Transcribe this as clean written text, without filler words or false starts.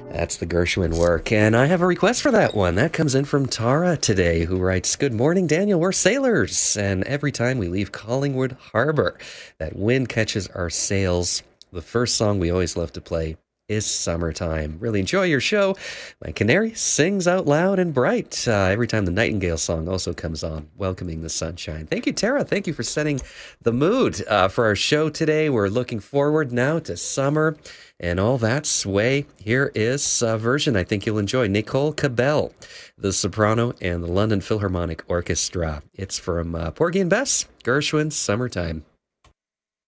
That's the Gershwin work, and I have a request for that one. That comes in from Tara today, who writes, "Good morning, Daniel. We're sailors, and every time we leave Collingwood Harbor, that wind catches our sails. The first song we always love to play is Summertime. Really enjoy your show. My canary sings out loud and bright every time the Nightingale song also comes on, welcoming the sunshine." Thank you, Tara. Thank you for setting the mood for our show today. We're looking forward now to summer and all that sway. Here is a version I think you'll enjoy. Nicole Cabell, the soprano, and the London Philharmonic Orchestra. It's from Porgy and Bess, Gershwin's Summertime.